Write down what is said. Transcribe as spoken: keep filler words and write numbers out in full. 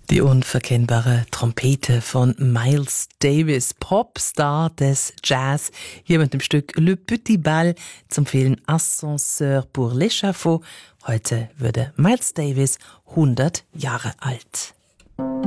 Die unverkennbare Trompete von Miles Davis, Popstar des Jazz, hier mit dem Stück Le Petit Bal zum Film Ascenseur pour l'échafaud. Heute würde Miles Davis hundert Jahre alt.